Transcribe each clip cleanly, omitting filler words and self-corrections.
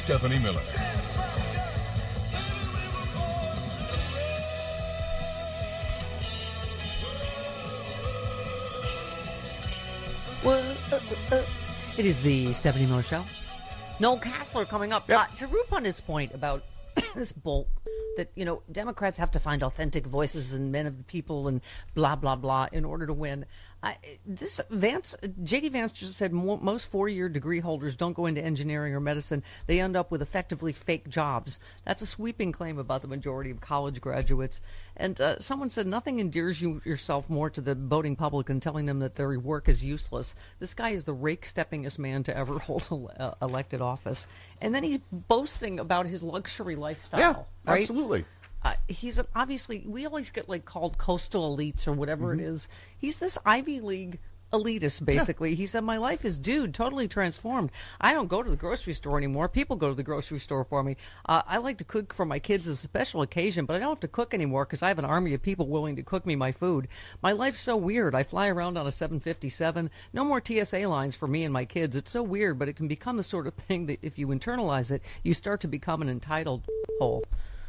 Stephanie Miller. It is the Stephanie Miller Show. Noel Castler coming up. Yep. To Roop on his point about this bull that, Democrats have to find authentic voices and men of the people and blah, blah, blah in order to win. J.D. Vance just said most four-year degree holders don't go into engineering or medicine. They end up with effectively fake jobs. That's a sweeping claim about the majority of college graduates. And someone said nothing endears yourself more to the voting public than telling them that their work is useless. This guy is the rake-steppingest man to ever hold elected office. And then he's boasting about his luxury lifestyle. Yeah, right? absolutely. He's obviously, we always get called coastal elites or whatever it is. He's this Ivy League elitist, basically. Yeah. He said, my life is, totally transformed. I don't go to the grocery store anymore. People go to the grocery store for me. I like to cook for my kids as a special occasion, but I don't have to cook anymore because I have an army of people willing to cook me my food. My life's so weird. I fly around on a 757. No more TSA lines for me and my kids. It's so weird, but it can become the sort of thing that if you internalize it, you start to become an entitled hole.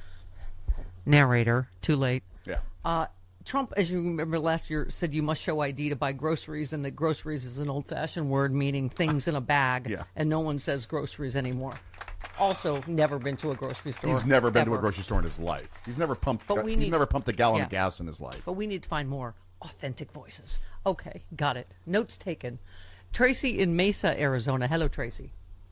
Narrator, too late. Yeah. Trump, as you remember last year, said you must show ID to buy groceries, and that groceries is an old-fashioned word meaning things in a bag, yeah. And no one says groceries anymore. Also, never been to a grocery store. He's never been ever. to a grocery store in his life. He's never pumped. But He's never pumped a gallon of gas in his life. But we need to find more authentic voices. Okay, got it. Notes taken. Tracy in Mesa, Arizona. Hello, Tracy.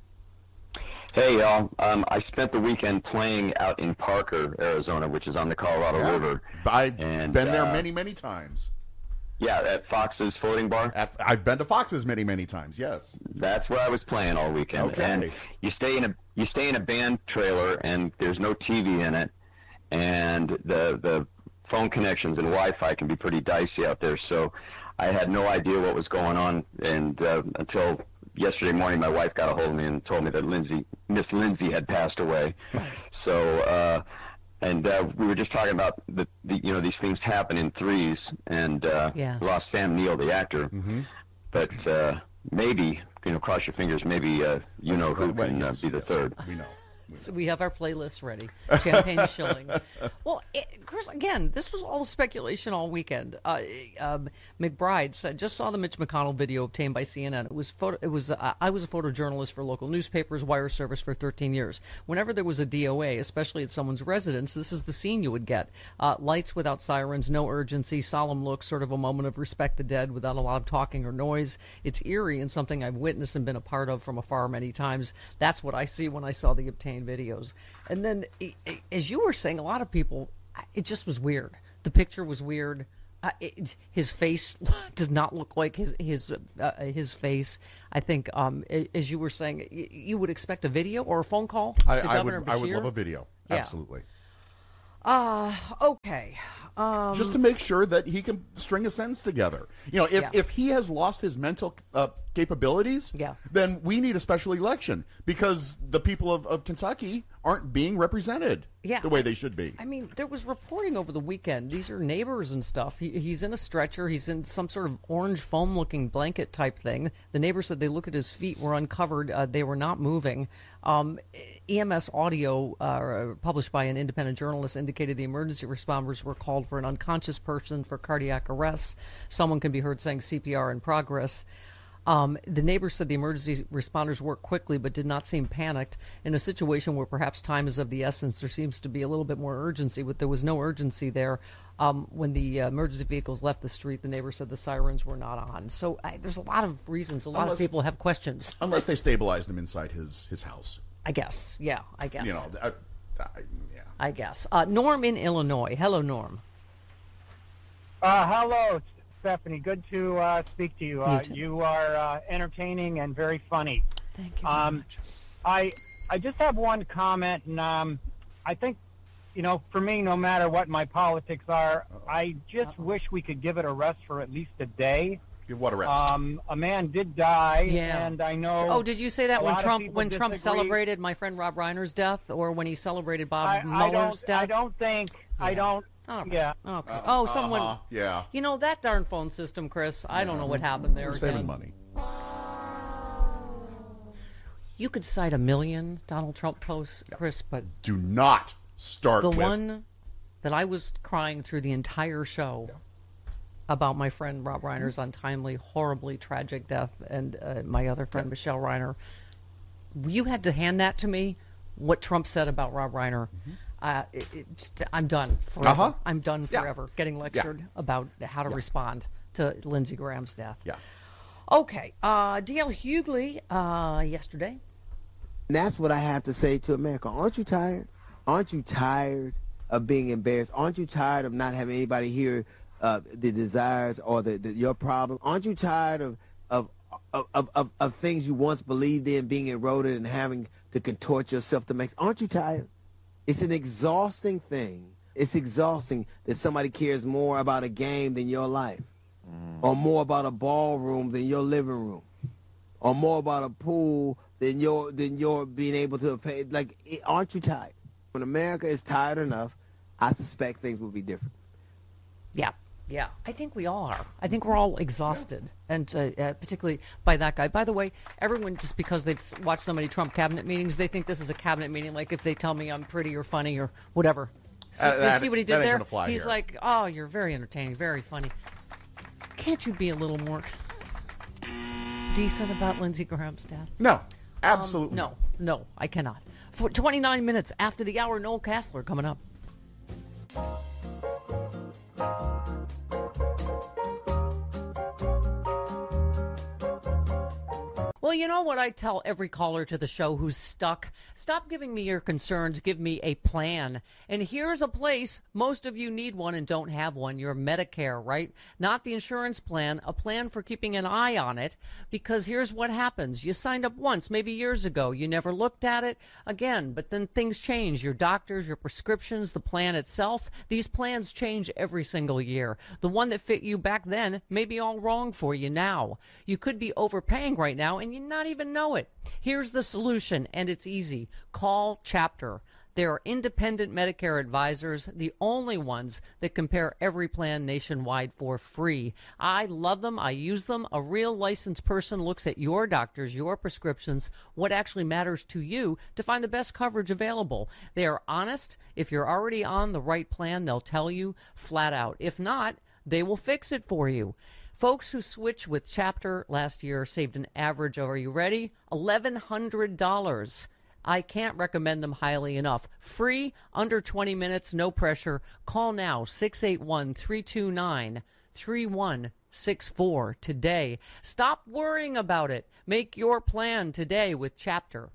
Hey, y'all. I spent the weekend playing out in Parker, Arizona, which is on the Colorado River. I've been there many, many times. Yeah, at Fox's Floating Bar. I've been to Fox's many, many times. Yes. That's where I was playing all weekend. Okay. And you stay in a band trailer, and there's no TV in it, and the phone connections and Wi-Fi can be pretty dicey out there. So I had no idea what was going on, and until yesterday morning, my wife got a hold of me and told me that Miss Lindsay had passed away. So, we were just talking about these things happen in threes, and lost Sam Neill, the actor. Mm-hmm. But maybe, cross your fingers, maybe who can be the third. We know. So we have our playlist ready. Champagne Shilling. Well, Chris, again, this was all speculation all weekend. McBride said, just saw the Mitch McConnell video obtained by CNN. I was a photojournalist for local newspapers, wire service for 13 years. Whenever there was a DOA, especially at someone's residence, this is the scene you would get. Lights without sirens, no urgency, solemn look, sort of a moment of respect the dead without a lot of talking or noise. It's eerie and something I've witnessed and been a part of from afar many times. That's what I see when I saw the obtained videos. And then, as you were saying, a lot of people, it just was weird. The picture was weird. His face does not look like his face. I think, as you were saying, you would expect a video or a phone call to Governor Beshear. I would love a video. Yeah. Absolutely. Okay. Just to make sure that he can string a sentence together. If he has lost his mental capabilities, then we need a special election because the people of Kentucky aren't being represented the way they should be. I mean, there was reporting over the weekend. These are neighbors and stuff. He's in a stretcher. He's in some sort of orange foam-looking blanket type thing. The neighbors said they looked at his feet were uncovered. They were not moving. EMS audio published by an independent journalist indicated the emergency responders were called for an unconscious person for cardiac arrest. Someone can be heard saying CPR in progress. The neighbors said the emergency responders worked quickly but did not seem panicked. In a situation where perhaps time is of the essence, there seems to be a little bit more urgency, but there was no urgency there. When the emergency vehicles left the street, the neighbors said the sirens were not on. So there's a lot of reasons. A lot of people have questions. Unless they stabilized him inside his house. I guess. Yeah, I guess. I guess. Norm in Illinois. Hello, Norm. Hello, Stephanie. Good to speak to you. You are entertaining and very funny. Thank you very much. I just have one comment, and I think, for me, no matter what my politics are, I just wish we could give it a rest for at least a day. Give what a rest? A man did die, and I know. Oh, did you say that when Trump celebrated my friend Rob Reiner's death, or when he celebrated Bob Mueller's death? I don't think. Yeah. I don't. Okay. Yeah. Okay. Someone. Yeah. That darn phone system, Chris. I don't know what happened there. We're saving money. You could cite a million Donald Trump posts, Chris, but do not start the with one that I was crying through the entire show about my friend Rob Reiner's untimely, horribly tragic death, and my other friend Michelle Reiner. You had to hand that to me. What Trump said about Rob Reiner. I'm done forever. I'm done forever getting lectured about how to respond to Lindsey Graham's death. Yeah. Okay. D.L. Hughley yesterday. And that's what I have to say to America. Aren't you tired? Aren't you tired of being embarrassed? Aren't you tired of not having anybody hear the desires or your problem? Aren't you tired of things you once believed in being eroded and having to contort yourself to make? Aren't you tired? It's an exhausting thing. It's exhausting that somebody cares more about a game than your life, or more about a ballroom than your living room, or more about a pool than your being able to pay. Like, aren't you tired? When America is tired enough, I suspect things will be different. Yeah. Yeah, I think we all are. I think we're all exhausted, and particularly by that guy. By the way, everyone, just because they've watched so many Trump cabinet meetings, they think this is a cabinet meeting. Like if they tell me I'm pretty or funny or whatever. See what he did there? He's here. like, oh, you're very entertaining, very funny. Can't you be a little more decent about Lindsey Graham's death? No, absolutely. No, I cannot. For 29 minutes after the hour, Noel Castler coming up. Well, you know what I tell every caller to the show who's stuck? Stop giving me your concerns. Give me a plan. And here's a place. Most of you need one and don't have one. Your Medicare, right? Not the insurance plan, a plan for keeping an eye on it. Because here's what happens. You signed up once, maybe years ago. You never looked at it again. But then things change. Your doctors, your prescriptions, the plan itself. These plans change every single year. The one that fit you back then may be all wrong for you now. You could be overpaying right now and you not even know it. Here's the solution, and it's easy. Call Chapter. They are independent Medicare advisors, the only ones that compare every plan nationwide for free. I love them. I use them. A real licensed person looks at your doctors, your prescriptions, what actually matters to you to find the best coverage available. They are honest. If you're already on the right plan, they'll tell you flat out. If not, they will fix it for you. Folks who switched with Chapter last year saved an average of, are you ready? $1,100. I can't recommend them highly enough. Free, under 20 minutes, no pressure. Call now, 681-329-3164 today. Stop worrying about it. Make your plan today with Chapter.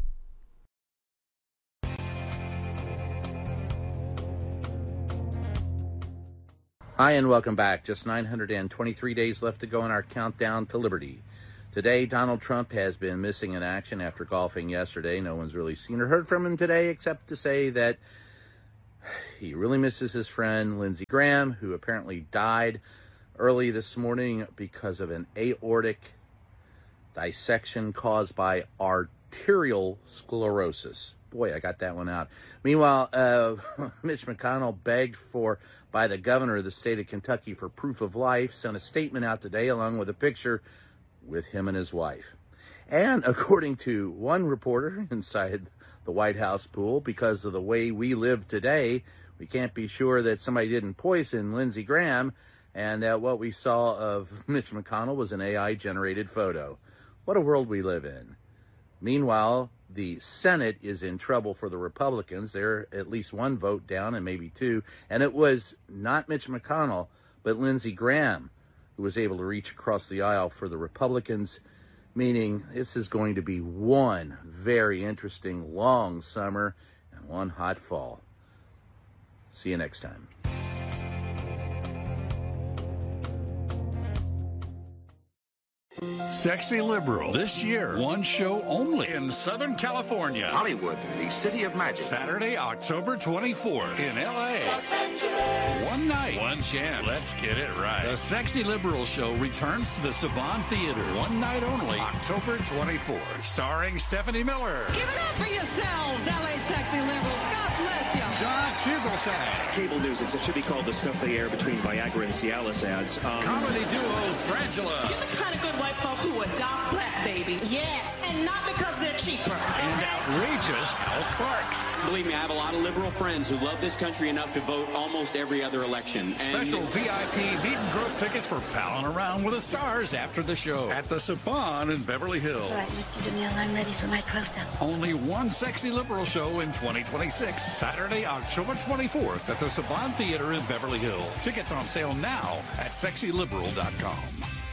Hi, and welcome back. Just 923 days left to go in our countdown to liberty. Today, Donald Trump has been missing in action after golfing yesterday. No one's really seen or heard from him today, except to say that he really misses his friend Lindsey Graham, who apparently died early this morning because of an aortic dissection caused by arterial sclerosis. Boy, I got that one out. Meanwhile, Mitch McConnell begged by the governor of the state of Kentucky for proof of life, sent a statement out today along with a picture with him and his wife. And according to one reporter inside the White House pool, because of the way we live today, we can't be sure that somebody didn't poison Lindsey Graham and that what we saw of Mitch McConnell was an AI-generated photo. What a world we live in. Meanwhile, the Senate is in trouble for the Republicans. They're at least one vote down and maybe two. And it was not Mitch McConnell, but Lindsey Graham who was able to reach across the aisle for the Republicans, meaning this is going to be one very interesting long summer and one hot fall. See you next time. Sexy Liberal. This year, one show only in Southern California. Hollywood, the city of magic. Saturday, October 24th in L.A. One night, one chance. Let's get it right. The Sexy Liberal Show returns to the Saban Theater. One night only, October 24th. Starring Stephanie Miller. Give it up for yourselves, L.A. Sexy Liberals. God bless you. John Fugelsang. Cable news, it should be called the stuff they air between Viagra and Cialis ads. Comedy duo Frangela. You're the kind of good white folk who to adopt black babies. Yes, and not because they're cheaper. And outrageous Hal Sparks. Believe me, I have a lot of liberal friends who love this country enough to vote almost every other election. Special VIP meet and greet tickets for palling around with the stars after the show at the Saban in Beverly Hills. All right, Mr. DeMille, I'm ready for my close-up. Only one Sexy Liberal show in 2026, Saturday, October 24th at the Saban Theater in Beverly Hills. Tickets on sale now at sexyliberal.com.